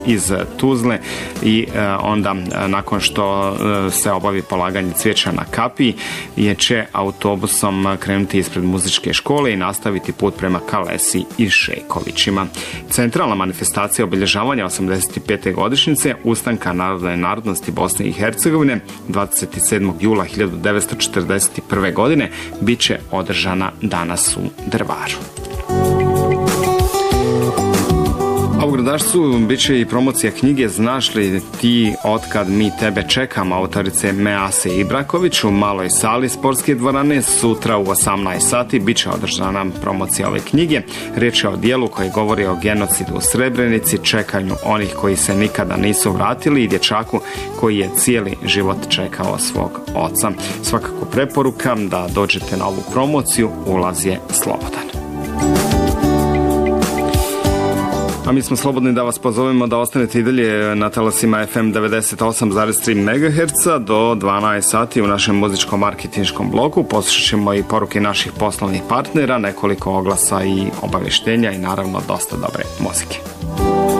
iz Tuzle i onda nakon što se obavi polaganje cvijeća na kapiji će autobusom krenuti ispred muzičke škole i nastaviti put prema Kalesi i Šejkovićima. Centralna manifestacija obilježavanja 85. godišnjice ustanka narodne narodnosti Bosne i Hercegovine 27. jula 1941. godine bit će održana danas u Drvaru. A u Gradašcu bit će i promocija knjige Znaš li ti otkad mi tebe čekamo, autorice Mease Ibraković u maloj sali sportske dvorane. Sutra u 18 sati bit će održana promocija ove knjige. Riječ je o dijelu koji govori o genocidu u Srebrenici, čekanju onih koji se nikada nisu vratili i dječaku koji je cijeli život čekao svog oca. Svakako preporuka da dođete na ovu promociju, ulaz je slobodan. A mi smo slobodni da vas pozovemo da ostanete i dalje na talasima FM 98,3 MHz do 12 sati u našem muzičko-marketinškom bloku. Poslušat ćemo i poruke naših poslovnih partnera, nekoliko oglasa i obavještenja i naravno dosta dobre muzike.